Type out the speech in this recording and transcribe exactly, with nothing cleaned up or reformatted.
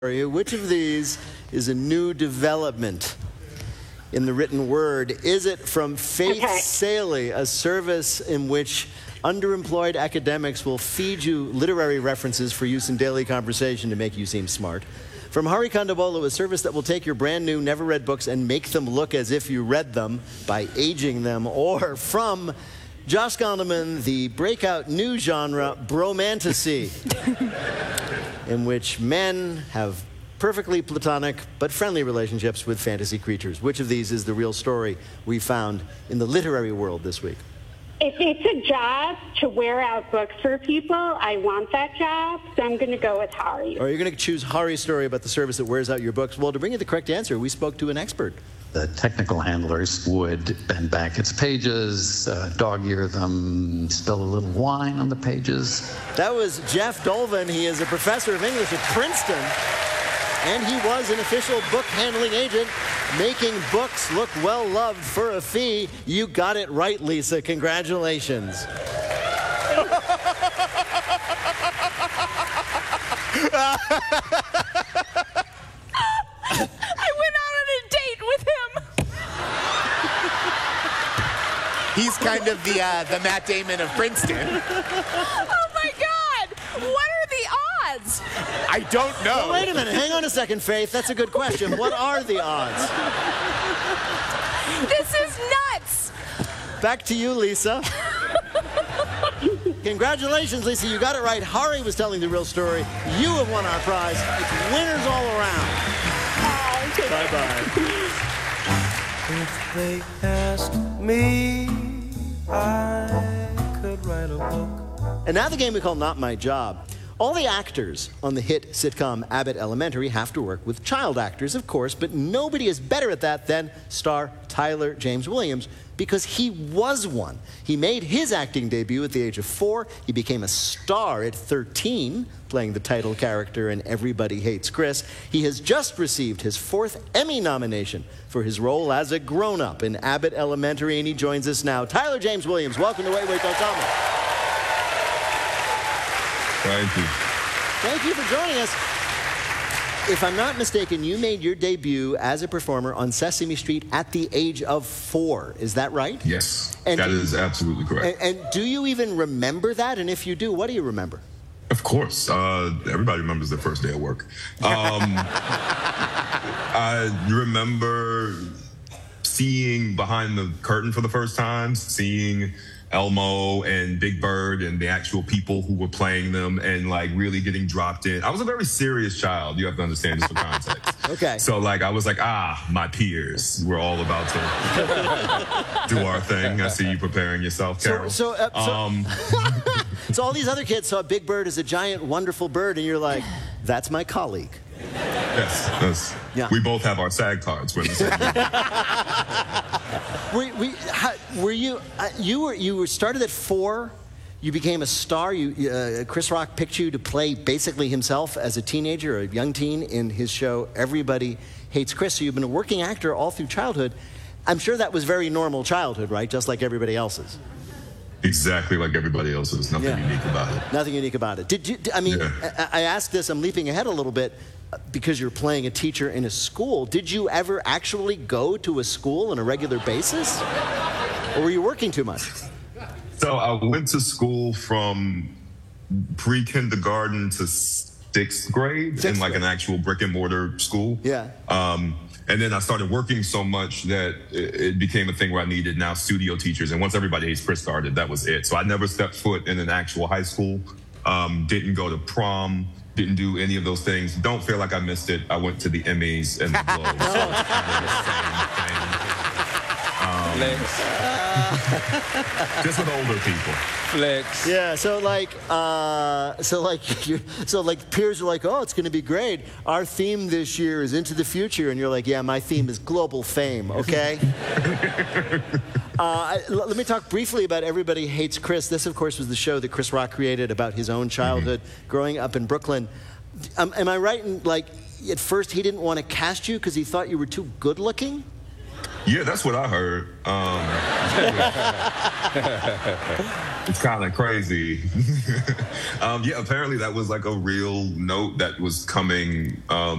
Which of these is a new development in the written word? Is it from Faith Okay. Saley, a service in which underemployed academics will feed you literary references for use in daily conversation to make you seem smart? From Hari Kondabolu, a service that will take your brand new, never read books and make them look as if you read them by aging them? Or from Josh Gondelman, the breakout new genre, bromantasy, in which men have perfectly platonic but friendly relationships with fantasy creatures? Which of these is the real story we found in the literary world this week? If it's a job to wear out books for people, I want that job, so I'm going to go with Hari. Or you're going to choose Hari's story about the service that wears out your books? Well, to bring you the correct answer, we spoke to an expert. The technical handlers would bend back its pages, uh, dog-ear them, spill a little wine on the pages. That was Jeff Dolvin. He is a professor of English at Princeton, and he was an official book handling agent, making books look well-loved for a fee. You got it right, Lisa. Congratulations. He's kind of the uh, the Matt Damon of Princeton. Oh my God! What are the odds? I don't know. Well, wait a minute. Hang on a second, Faith. That's a good question. What are the odds? This is nuts! Back to you, Lisa. Congratulations, Lisa. You got it right. Hari was telling the real story. You have won our prize. It's winners all around. Oh, okay. Bye-bye. If they asked me, I could write a book. And now the game we call Not My Job. All the actors on the hit sitcom Abbott Elementary have to work with child actors, of course, but nobody is better at that than star Tyler James Williams, because he was one. He made his acting debut at the age of four. He became a star at thirteen, playing the title character in Everybody Hates Chris. He has just received his fourth Emmy nomination for his role as a grown-up in Abbott Elementary, and he joins us now. Tyler James Williams, welcome to Wait, Wait, Don't Tell Me. Thank you. Thank you for joining us. If I'm not mistaken, you made your debut as a performer on Sesame Street at the age of four. Is that right? Yes, And that do- is absolutely correct. And, and do you even remember that? And if you do, what do you remember? Of course, uh, everybody remembers their first day at work. Um, I remember seeing behind the curtain for the first time, seeing Elmo and Big Bird and the actual people who were playing them, and like really getting dropped in. I was a very serious child. You have to understand this for context. Okay. So like I was like, ah, my peers. We're all about to do our thing. I see you preparing yourself, Carol. So, so, uh, so, um, so all these other kids saw Big Bird as a giant, wonderful bird, and you're like, that's my colleague. yes, yes. Yeah. We both have our SAG cards. We're in the same Were, we, how, were you, uh, you were, you were started at four, you became a star, you, uh, Chris Rock picked you to play basically himself as a teenager, a young teen, in his show Everybody Hates Chris. So you've been a working actor all through childhood. I'm sure that was very normal childhood, right? Just like everybody else's. Exactly like everybody else's. Nothing Yeah. unique about it. Nothing unique about it. Did you, I mean, Yeah. I, I asked this, I'm leaping ahead a little bit, because you're playing a teacher in a school. Did you ever actually go to a school on a regular basis? Or were you working too much? So I went to school from pre-kindergarten to sixth grade Sixth in like grade. an actual brick and mortar school. Yeah. Um, and then I started working so much that it, it became a thing where I needed now studio teachers. And once Everybody Hates Chris started, that was it. So I never stepped foot in an actual high school. Um, didn't go to prom. Didn't do any of those things. Don't feel like I missed it. I went to the Emmys and the Globes. So it's kind of the same thing. Um, just with older people. Flex. Yeah, so like, uh, so like, you so like peers are like, oh, it's going to be great. Our theme this year is Into the Future, and you're like, yeah, my theme is global fame. Okay. uh, I, l- let me talk briefly about Everybody Hates Chris. This, of course, was the show that Chris Rock created about his own childhood growing up in Brooklyn. Um, am I right in like, at first he didn't want to cast you because he thought you were too good looking? Yeah, that's what I heard. Um, it's kind of crazy. um, yeah, apparently that was like a real note that was coming. Um,